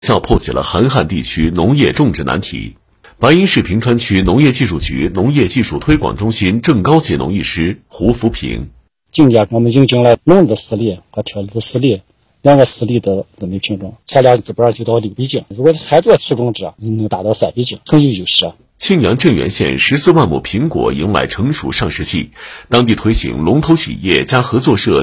笑破解了韩汉地区农业种植难题。白银市平川区农业技术局农业技术推广中心正高级农艺师胡福平： 今年我们引进了嫩子丝梨和条子丝梨2个丝梨的栽培品种，产量基本上就到6比斤，如果还做粗种植，能达到3比斤，很有优势。 庆阳镇原县14万亩苹果迎来成熟上市季，当地推行龙头企业加合作社